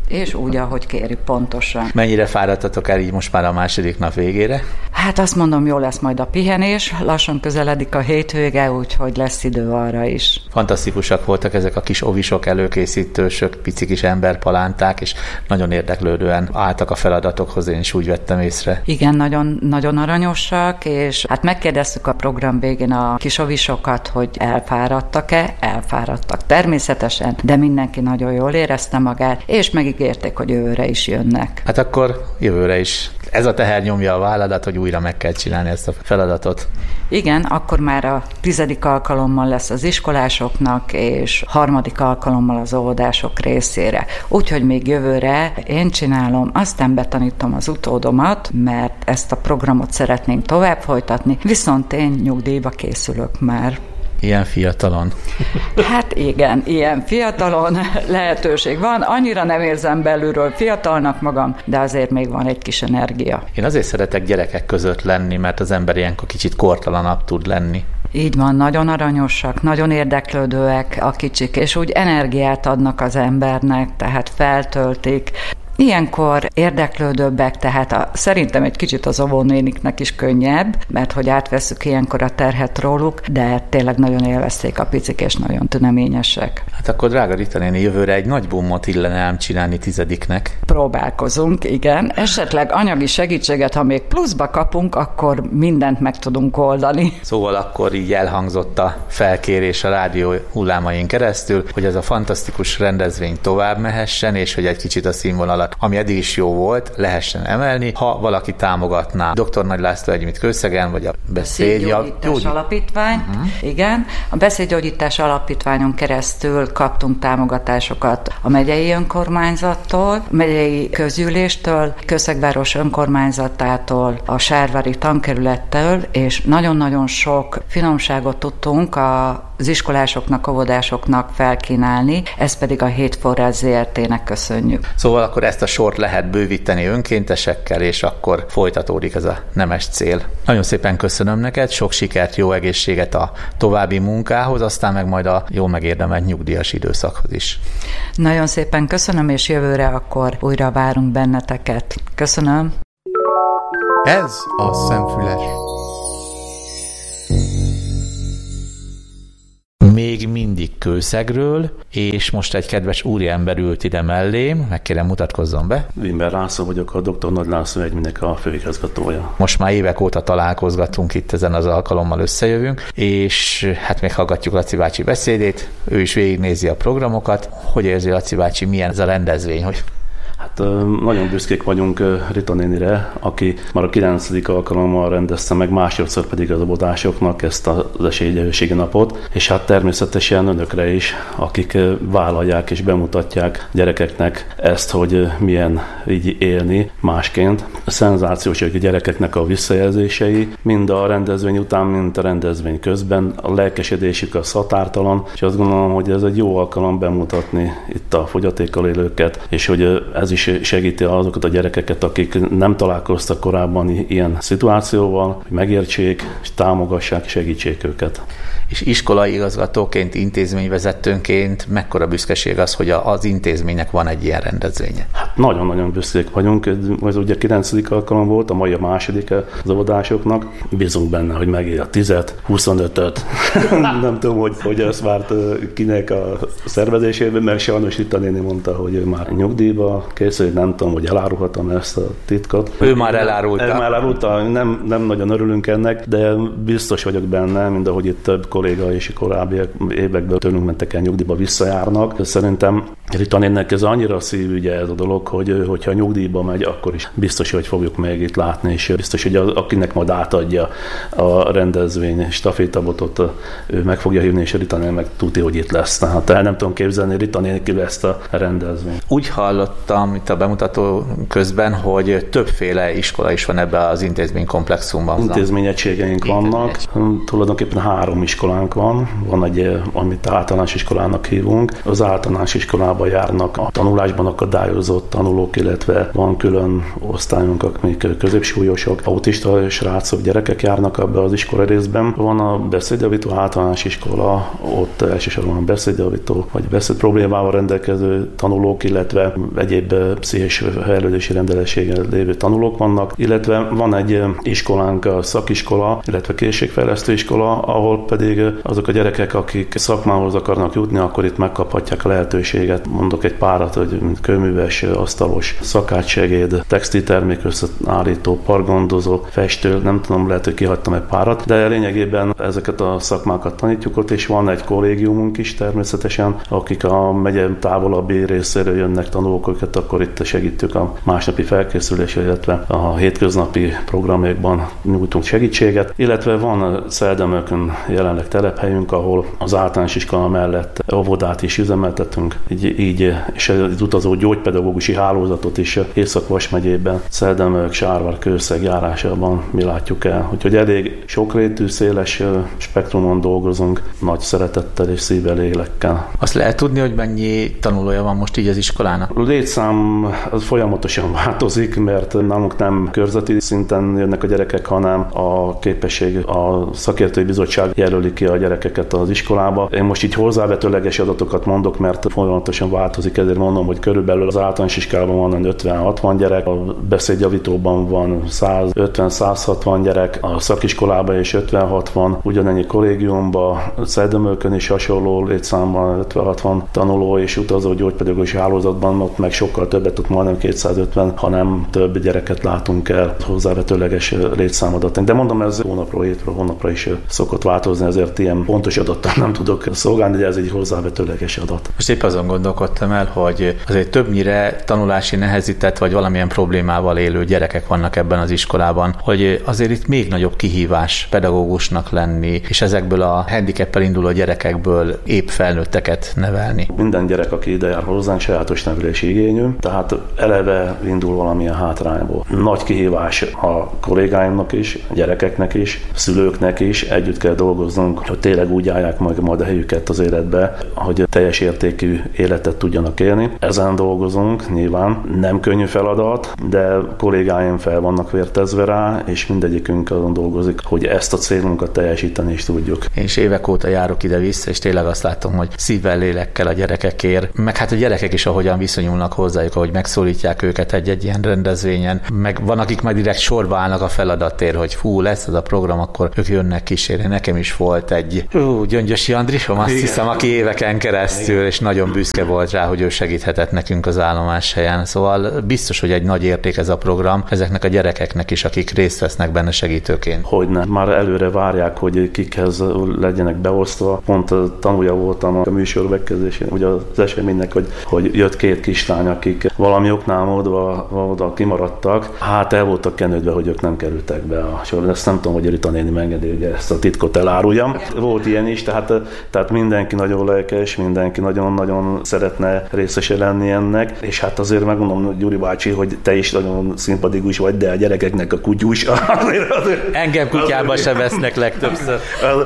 és úgy, ahogy kérjük pontosan. Mennyire fáradtatok el így most már a második nap végére? Hát azt mondom, jó lesz majd a pihenés, lassan közeledik a hétvége, úgyhogy lesz idő arra is. Fantasztikusak voltak ezek a kis ovisok, előkészítősök, pici kis emberpalánták, és nagyon érdeklődően álltak a feladatokhoz, én is úgy vettem észre. Igen, nagyon, nagyon aranyosak, és hát megkérdeztük a program végén a kis ovisokat, hogy elfáradtak-e? Elfáradtak természetesen, de mindenki nagyon jól érezte magát, és megígérték, hogy jövőre is jönnek. Hát akkor jövőre is. Ez a teher nyomja a válladat, hogy újra meg kell csinálni ezt a feladatot. Igen, akkor már a 10. alkalommal lesz az iskolásoknak, és 3. alkalommal az óvodások részére. Úgyhogy még jövőre én csinálom, aztán betanítom az utódomat, mert ezt a programot szeretnénk tovább folytatni, viszont én nyugdíjba készülök már. Ilyen fiatalon? Hát igen, ilyen fiatalon lehetőség van. Annyira nem érzem belülről fiatalnak magam, de azért még van egy kis energia. Én azért szeretek gyerekek között lenni, mert az ember ilyenkor kicsit kortalanabb tud lenni. Így van, nagyon aranyosak, nagyon érdeklődőek a kicsik, és úgy energiát adnak az embernek, tehát feltöltik. Ilyenkor érdeklődőbbek, tehát szerintem egy kicsit az óvónéniknek is könnyebb, mert hogy átveszük ilyenkor a terhet róluk, de tényleg nagyon élvezték a picik, és nagyon tüneményesek. Hát akkor drága Rita néni, jövőre egy nagy bummot illene ám csinálni 10-nek. Próbálkozunk, igen. Esetleg anyagi segítséget, ha még pluszba kapunk, akkor mindent meg tudunk oldani. Szóval akkor így elhangzott a felkérés a rádió hullámain keresztül, hogy ez a fantasztikus rendezvény tovább mehessen, és hogy egy kicsit a színvonalat, ami eddig is jó volt, lehessen emelni, ha valaki támogatná Dr. Nagy László Egyimit Kőszegen, vagy a Beszédgyógyítás Alapítvány. Igen, a Beszédgyógyítás Alapítványon keresztül kaptunk támogatásokat a megyei önkormányzattól, a megyei közgyűléstől, Kőszegváros önkormányzatától, a Sárvári tankerülettől, és nagyon-nagyon sok finomságot tudtunk az iskolásoknak, óvodásoknak felkínálni, ezt pedig a Hétforrás ZRT-nek köszönjük. Szóval akkor ezt a sort lehet bővíteni önkéntesekkel, és akkor folytatódik ez a nemes cél. Nagyon szépen köszönöm neked, sok sikert, jó egészséget a további munkához, aztán meg majd a jól megérdemelt nyugdíjas időszakhoz is. Nagyon szépen köszönöm, és jövőre akkor újra várunk benneteket. Köszönöm. Ez a Szemfüles. Még mindig Kőszegről, és most egy kedves úriember ült ide mellém, megkérem mutatkozzon be. Wimber László vagyok, a Dr. Nagy László Egyimnek a főigazgatója. Most már évek óta találkozgatunk itt, ezen az alkalommal összejövünk, és hát még hallgatjuk Laci bácsi beszédét, ő is végignézi a programokat. Hogy érzi Laci bácsi, milyen ez a rendezvény? Hát nagyon büszkék vagyunk Rita nénire, aki már a 9. alkalommal rendezte meg, másodszor pedig az óvodásoknak ezt az esélyegyenlőségi napot, és hát természetesen önökre is, akik vállalják és bemutatják gyerekeknek ezt, hogy milyen így élni másként. Szenzációs a gyerekeknek a visszajelzései, mind a rendezvény után, mind a rendezvény közben, a lelkesedésük az határtalan, és azt gondolom, hogy ez egy jó alkalom bemutatni itt a fogyatékkal élőket, és hogy ez is segíti azokat a gyerekeket, akik nem találkoztak korábban ilyen szituációval, hogy megértsék, és támogassák, segítsék őket. És iskolai igazgatóként, intézményvezetőnként mekkora büszkeség az, hogy az intézménynek van egy ilyen rendezvénye? Hát nagyon-nagyon büszkék vagyunk. Ez ugye 9. alkalom volt, a mai a második az óvodásoknak. Bízunk benne, hogy megér a 10-et, 25-öt. Nem tudom, hogy ezt várt kinek a szervezésében, mert sajnos Rita néni mondta, hogy ő már nyugdíjba készül, nem tudom, hogy elárulhatom ezt a titkot. Ő már elárulta. Nem nagyon örülünk ennek, de biztos vagyok benne, mind ahogy itt több kolléga és korábbi években tőlünk mentek el nyugdíjba, visszajárnak. Szerintem Rita nénnek ez annyira szívügye ez a dolog, hogyha nyugdíjba megy, akkor is biztos, hogy fogjuk még itt látni, és biztos, hogy akinek majd átadja a rendezvény stafétabotot, ő meg fogja hívni, és Rita néni meg tudja, hogy itt lesz. Tehát nem tudom képzelni Rita nélkül ezt a rendezvényt. Úgy hallottam itt a bemutató közben, hogy többféle iskola is van ebben az intézménykomplexumban. Intézményegységeink vannak, tulajdonképpen 3 iskolánk van. Van egy, amit általános iskolának hívunk. Az általános iskolában járnak a tanulásban akadályozott tanulók, illetve van külön osztályunk, akik középsúlyosok, autista srácok, gyerekek járnak ebbe az iskola részben. Van a beszédjavító általános iskola, ott elsősorban beszédjavító vagy beszéd problémával rendelkező tanulók, illetve egyéb egyéb pszichés fejlődési rendelességgel lévő tanulók vannak, illetve van egy iskolánk, a szakiskola, illetve készségfejlesztő iskola, ahol pedig azok a gyerekek, akik szakmához akarnak jutni, akkor itt megkaphatják a lehetőséget. Mondok egy párat, hogy kőműves, asztalos, szakácssegéd, textiltermék összeállító, parkgondozó, festő, nem tudom, lehet, hogy kihagytam egy párat, de lényegében ezeket a szakmákat tanítjuk ott, és van egy kollégiumunk is természetesen, akik a megye távolabbi részéről jönnek tanulókat, akkor itt segítjük a másnapi felkészülésre, illetve a hétköznapi programokban nyújtunk segítséget, illetve van Szeldemölkön jelenleg telephelyünk, ahol az általános iskola mellett óvodát is üzemeltetünk, így és az utazó gyógypedagógusi hálózatot is Észak-Vas megyében, Szeldemölk, Sárvár, Kőszeg járásában mi látjuk el. Úgyhogy elég sokrétű, széles spektrumon dolgozunk, nagy szeretettel és szívvel, lélekkel. Azt lehet tudni, hogy mennyi tanulója van most így az iskolának? A létszám az folyamatosan változik, mert nálunk nem körzeti szinten jönnek a gyerekek, hanem a képesség, a szakértői bizottság jelöli ki a gyerekeket az iskolába. Én most így hozzávetőleges adatokat mondok, mert folyamatosan változik, ezért mondom, hogy körülbelül az általános iskolában van 50-60 gyerek, a beszédjavítóban van 150-160 gyerek, a szakiskolában is 50-60, ugyanennyi kollégiumban, Szeldemölkön is hasonló létszámban 50-60 tanuló és utazó gyógypedagógusi hálózatban, ott meg sokkal többet, ott majdnem 250, hanem több gyereket látunk el hozzávetőleges létszámadat. De mondom, ez hónapról, hétről, hónapra is szokott változni, ezért ilyen pontos adattal nem tudok szolgálni, de ez egy hozzávetőleges adat. Most épp azon gondolkodtam el, hogy azért többnyire tanulási nehezített vagy valamilyen problémával élő gyerekek vannak ebben az iskolában, hogy azért itt még nagyobb kihívás pedagógusnak lenni, és ezekből a handicappel induló gyerekekből épp felnőtteket nevelni. Minden gyerek, aki ide jár hozzánk, sajátos nevelési igényű, tehát eleve indul valamilyen hátrányból. Nagy kihívás a kollégáimnak is, a gyerekeknek is, a szülőknek is, együtt kell dolgoznunk, hogy tényleg úgy állják majd a helyüket az életbe, hogy teljes értékű életet tudjanak élni. Ezen dolgozunk, nyilván nem könnyű feladat, de kollégáim fel vannak vértezve rá, és mindegyikünk azon dolgozik, hogy ezt a célunkat teljesíteni is tudjuk. Én is évek óta járok ide-vissza, és tényleg azt látom, hogy szívvel, lélekkel a gyerekekért, meg hát a gyerekek is ahogyan viszonyulnak hozzájuk, ahogy megszólítják őket egy ilyen rendezvényen, meg van, akik majd direkt sorba állnak a feladatért, hogy hú, lesz ez a program, akkor ők jönnek kísérni. Nekem is volt egy Gyöngyösi Andrisom, azt hiszem, aki éveken keresztül, és nagyon büszke volt rá, hogy ő segíthetett nekünk az állomáshelyen. Szóval biztos, hogy egy nagy érték ez a program ezeknek a gyerekeknek is, akik részt vesznek benne segítőként. Hogyne. Már előre várják, hogy kikhez legyenek beosztva. Pont tanulja voltam a műsor megkezdésén, ugye az eseménynek, hogy jött két kislány, akik valami oknál oda kimaradtak. Hát el voltak kenődve, hogy ők nem kerültek be a sorba. Ezt nem tudom, hogy Rita néni megengedi, hogy ezt a titkot eláruljam. Volt ilyen is, tehát mindenki nagyon lelkes, mindenki nagyon-nagyon szeretne részese lenni ennek, és hát azért megmondom, Gyuri bácsi, hogy te is nagyon szimpatikus vagy, de a gyerekeknek a kutyus. Engem kutyába se vesznek legtöbbször.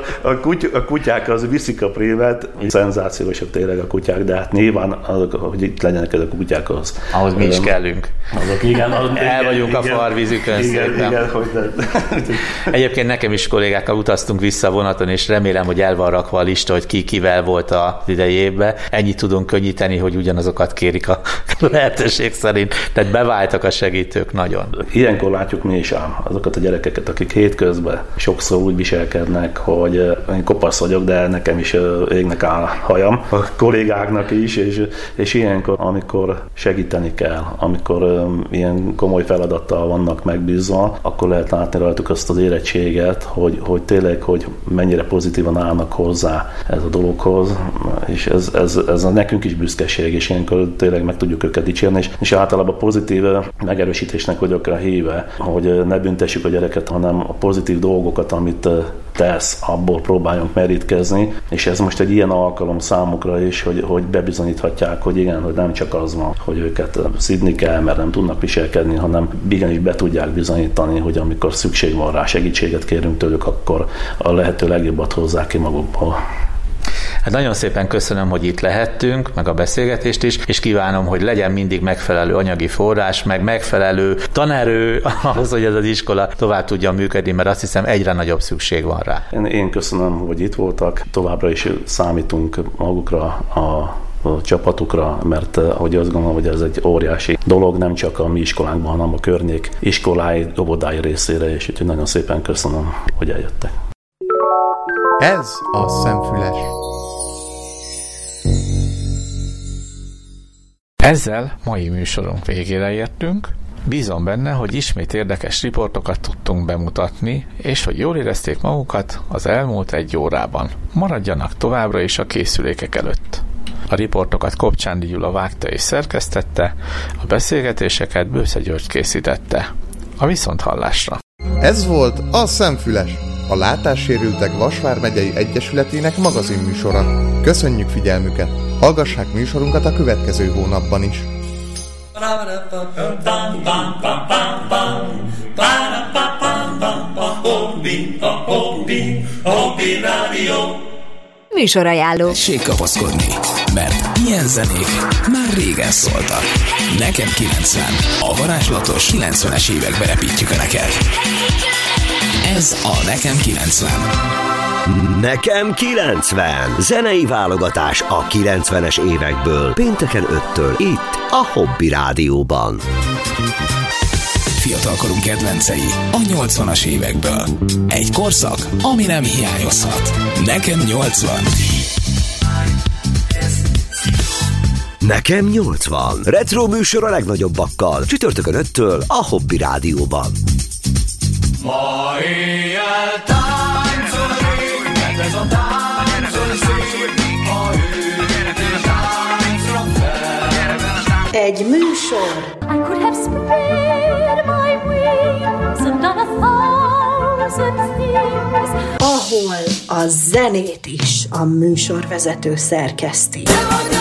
A kutyák az viszik a prémet, szenzációsak tényleg a kutyák, de hát nyilván, hogy itt legyenek ezek a kutyák, ahhoz mi is kellünk. Azok, igen, el vagyunk a farvízükön szépen. Egyébként nekem is kollégákkal utaztunk vissza vonaton, és remélem, hogy el van rakva a lista, hogy ki kivel volt az idei évben. Ennyit tudunk könnyíteni, hogy ugyanazokat kérik a lehetőség szerint. Tehát beváltak a segítők nagyon. Ilyenkor látjuk mi is ám azokat a gyerekeket, akik hétközben sokszor úgy viselkednek, hogy én kopasz vagyok, de nekem is égnek áll a hajam, a kollégáknak is, és ilyenkor, amikor segíteni kell, amikor ilyen komoly feladattal vannak megbízva, akkor lehet látni rajtuk azt az érettséget, hogy tényleg, hogy mennyire pozitívan állnak hozzá ez a dologhoz, és ez a nekünk is büszkeség, és ilyenkor tényleg meg tudjuk őket dicsérni, és általában pozitív megerősítésnek vagyok rá híve, hogy ne büntessük a gyereket, hanem a pozitív dolgokat, amit tesz, abból próbáljunk merítkezni, és ez most egy ilyen alkalom számukra is, hogy bebizonyíthatják, hogy igen, hogy nem csak az van, hogy őket szidni kell, mert nem tudnak viselkedni, hanem igenis be tudják bizonyítani, hogy amikor szükség van rá, segítséget kérünk tőlük, akkor a lehető legjobbat hozzák ki magukból. Hát nagyon szépen köszönöm, hogy itt lehettünk, meg a beszélgetést is, és kívánom, hogy legyen mindig megfelelő anyagi forrás, meg megfelelő tanerő ahhoz, hogy ez az iskola tovább tudjon működni, mert azt hiszem egyre nagyobb szükség van rá. Én köszönöm, hogy itt voltak, továbbra is számítunk magukra a a csapatukra, mert ahogy azt gondolom, hogy ez egy óriási dolog, nem csak a mi iskolánkban, hanem a környék iskolái, óvodái részére, és úgyhogy nagyon szépen köszönöm, hogy eljöttek. Ez a Szemfüles. Ezzel mai műsorunk végére értünk. Bízom benne, hogy ismét érdekes riportokat tudtunk bemutatni, és hogy jól érezték magukat az elmúlt 1 órában. Maradjanak továbbra is a készülékek előtt. A riportokat Kopcsándi Gyula vágta és szerkesztette, a beszélgetéseket Bősze György készítette. A viszonthallásra! Ez volt a Szemfüles, a Látássérültek Vas vármegyei Egyesületének magazinműsora. Köszönjük figyelmüket! Hallgassák műsorunkat a következő hónapban is! Műsorajánló. Tessék kapaszkodni, mert ilyen zenék már régen szóltak. Nekem 90, a varázslatos 90-es évekbe repítjük neked. Ez a Nekem 90. Nekem 90. Zenei válogatás a 90-es évekből. Pénteken 5-től itt a Hobby Rádióban. Fiatalkorunk kedvencei a 80-as évekből. Egy korszak, ami nem hiányozhat. Nekem 80. Nekem 80. Retro műsor a legnagyobbakkal. Csütörtökön 5-től a Hobby Rádióban. Ma éjjel táncolni, mert ez a táncol szép, ha őt és táncra fel. Egy műsor. I could have spread my wings and done 1,000 things. Ahol a zenét is a műsorvezető szerkeszti.